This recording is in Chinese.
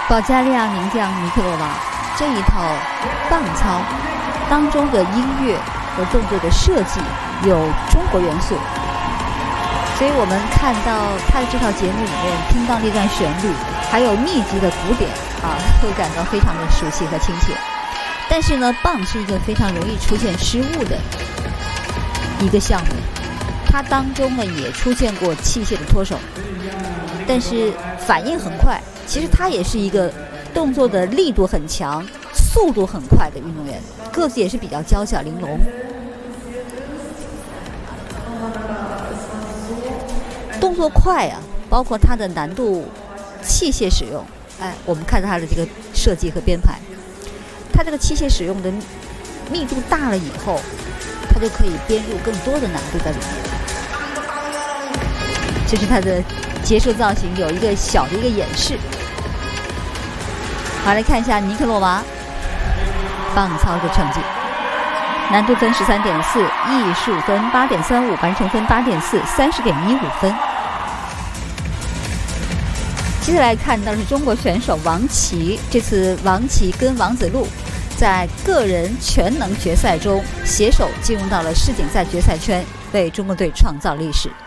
保加利亚名将尼克罗娃这一套棒操当中的音乐和动作的设计有中国元素，所以我们看到他的这套节目里面听到那段旋律，还有密集的鼓点会感到非常的熟悉和亲切。但是呢，棒是一个非常容易出现失误的一个项目，它当中呢也出现过器械的脱手，但是反应很快。其实他也是一个动作的力度很强、速度很快的运动员，个子也是比较娇小玲珑。动作快包括它的难度、器械使用，我们看到它的这个设计和编排，它这个器械使用的密度大了以后，它就可以编入更多的难度在里面。这是它的结束造型，有一个小的一个演示。好，来看一下尼克罗娃棒操的成绩，难度分13.4，艺术分8.35，完成分8.4， 30.15分。接下来看到是中国选手王琦，这次王琦跟王子路在个人全能决赛中携手进入到了世锦赛决赛圈，为中国队创造历史。